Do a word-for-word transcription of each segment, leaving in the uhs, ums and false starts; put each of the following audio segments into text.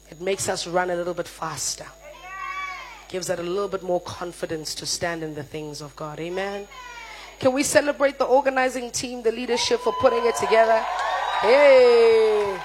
It makes us run a little bit faster. Gives us a little bit more confidence to stand in the things of God. Amen. Can we celebrate the organizing team, the leadership for putting it together? Hey.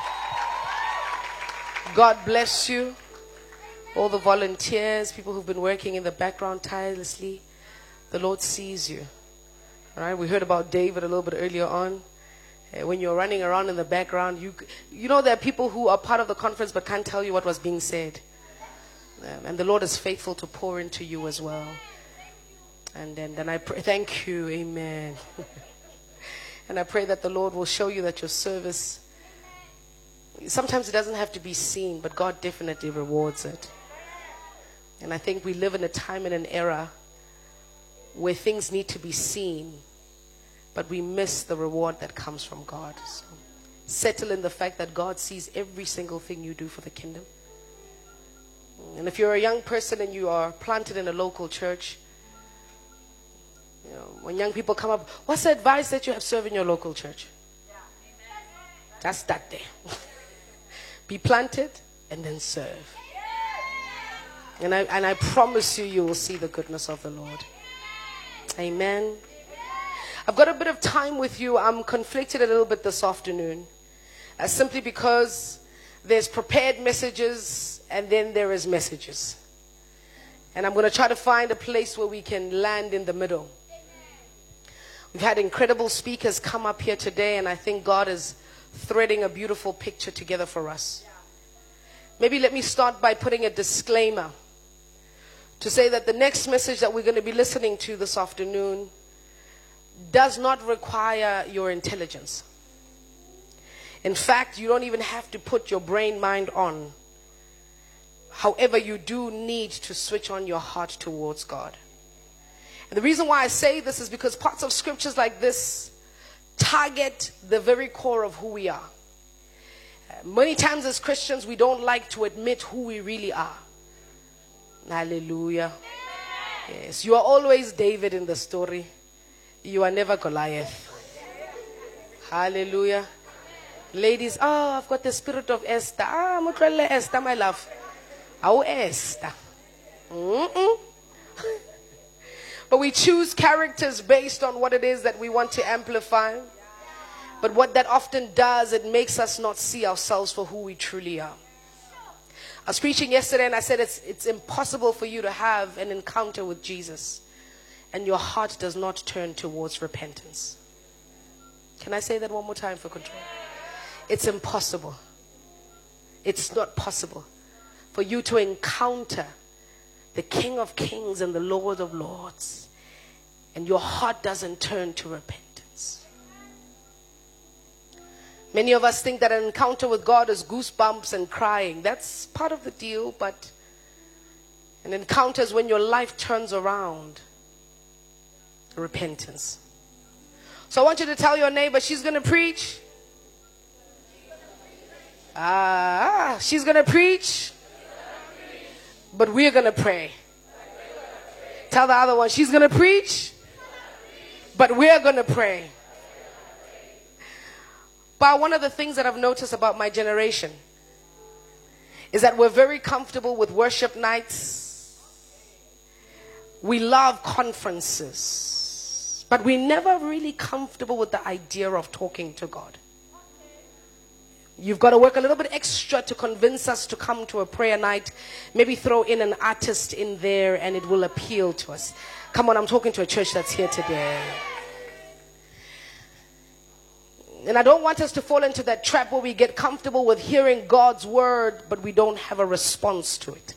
God bless you. All the volunteers, people who've been working in the background tirelessly. The Lord sees you. All right. We heard about David a little bit earlier on. Uh, when you're running around in the background, you you know there are people who are part of the conference but can't tell you what was being said. Um, and the Lord is faithful to pour into you as well. And then, then I pray, thank you, amen. And I pray that the Lord will show you that your service, sometimes it doesn't have to be seen, but God definitely rewards it. And I think we live in a time and an era where things need to be seen, but we miss the reward that comes from God. So settle in the fact that God sees every single thing you do for the kingdom. And if you're a young person and you are planted in a local church, you know, when young people come up, what's the advice that you have served in your local church? Just that there. Be planted and then serve. And I, and I promise you, you will see the goodness of the Lord. Amen. I've got a bit of time with you. I'm conflicted a little bit this afternoon. Uh, simply because there's prepared messages and then there is messages. And I'm going to try to find a place where we can land in the middle. We've had incredible speakers come up here today, and I think God is threading a beautiful picture together for us. Maybe let me start by putting a disclaimer to say that the next message that we're going to be listening to this afternoon does not require your intelligence. In fact, you don't even have to put your brain mind on. However, you do need to switch on your heart towards God. And the reason why I say this is because parts of scriptures like this target the very core of who we are. Uh, many times as Christians, we don't like to admit who we really are. Hallelujah. Yes, you are always David in the story. You are never Goliath. Hallelujah. Ladies, oh, I've got the spirit of Esther. Ah, Mutrelle Esther, my love. Oh, Esther. Mm-mm. But we choose characters based on what it is that we want to amplify. But what that often does, it makes us not see ourselves for who we truly are. I was preaching yesterday and I said it's, it's impossible for you to have an encounter with Jesus and your heart does not turn towards repentance. Can I say that one more time for control? It's impossible. It's not possible for you to encounter the King of Kings and the Lord of Lords and your heart doesn't turn to repentance. Many of us think that an encounter with God is goosebumps and crying. That's part of the deal, but an encounter is when your life turns around. Repentance. So I want you to tell your neighbor, she's going to preach. Ah, she's going to preach. But we're going to pray. Tell the other one, she's going to preach. But we're going to pray. But one of the things that I've noticed about my generation is that we're very comfortable with worship nights. We love conferences. But we're never really comfortable with the idea of talking to God. You've got to work a little bit extra to convince us to come to a prayer night. Maybe throw in an artist in there and it will appeal to us. Come on, I'm talking to a church that's here today. And I don't want us to fall into that trap where we get comfortable with hearing God's word, but we don't have a response to it.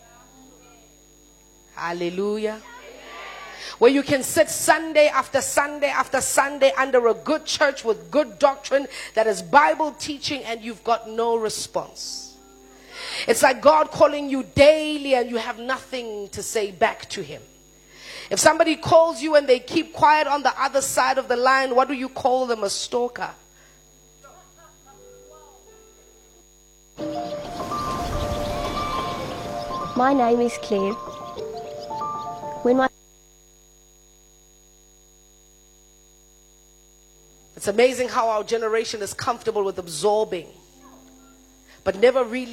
Hallelujah. Where you can sit Sunday after Sunday after Sunday under a good church with good doctrine that is Bible teaching and you've got no response. It's like God calling you daily and you have nothing to say back to him. If somebody calls you and they keep quiet on the other side of the line, what do you call them? A stalker. My name is Claire. When my It's amazing how our generation is comfortable with absorbing, but never really